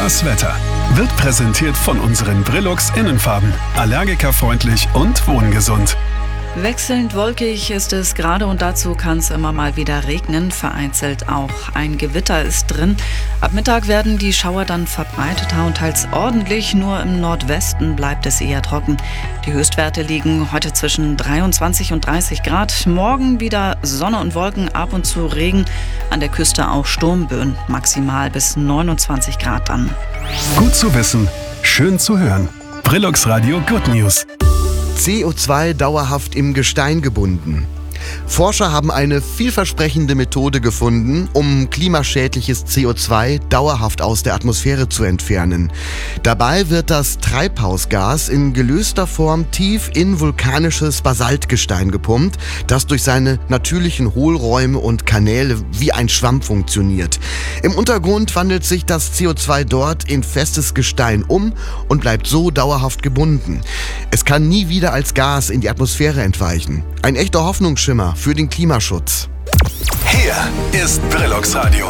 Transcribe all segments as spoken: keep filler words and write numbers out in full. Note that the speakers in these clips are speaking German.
Das Wetter wird präsentiert von unseren Brilux Innenfarben. Allergikerfreundlich und wohngesund. Wechselnd wolkig ist es gerade und dazu kann es immer mal wieder regnen, vereinzelt auch. Ein Gewitter ist drin. Ab Mittag werden die Schauer dann verbreiteter und teils ordentlich, nur im Nordwesten bleibt es eher trocken. Die Höchstwerte liegen heute zwischen dreiundzwanzig und dreißig Grad. Morgen wieder Sonne und Wolken, ab und zu Regen. An der Küste auch Sturmböen, maximal bis neunundzwanzig Grad dann. Gut zu wissen, schön zu hören. Brilux Radio Good News. C O zwei dauerhaft im Gestein gebunden. Forscher haben eine vielversprechende Methode gefunden, um klimaschädliches C O zwei dauerhaft aus der Atmosphäre zu entfernen. Dabei wird das Treibhausgas in gelöster Form tief in vulkanisches Basaltgestein gepumpt, das durch seine natürlichen Hohlräume und Kanäle wie ein Schwamm funktioniert. Im Untergrund wandelt sich das C O zwei dort in festes Gestein um und bleibt so dauerhaft gebunden. Es kann nie wieder als Gas in die Atmosphäre entweichen. Ein echter Hoffnungsschimmer für den Klimaschutz. Hier ist Brilux Radio.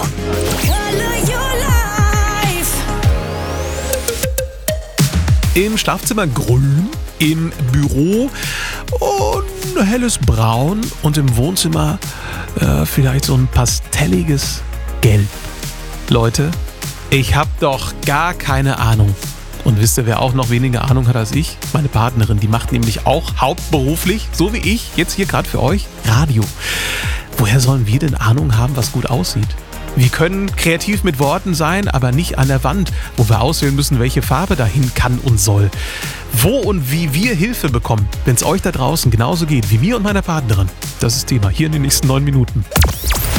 Im Schlafzimmer grün, im Büro und helles Braun und im Wohnzimmer äh, vielleicht so ein pastelliges Gelb. Leute, ich hab doch gar keine Ahnung. Und wisst ihr, wer auch noch weniger Ahnung hat als ich? Meine Partnerin, die macht nämlich auch hauptberuflich, so wie ich, jetzt hier gerade für euch, Radio. Woher sollen wir denn Ahnung haben, was gut aussieht? Wir können kreativ mit Worten sein, aber nicht an der Wand, wo wir auswählen müssen, welche Farbe dahin kann und soll. Wo und wie wir Hilfe bekommen, wenn es euch da draußen genauso geht wie mir und meiner Partnerin, das ist Thema hier in den nächsten neun Minuten.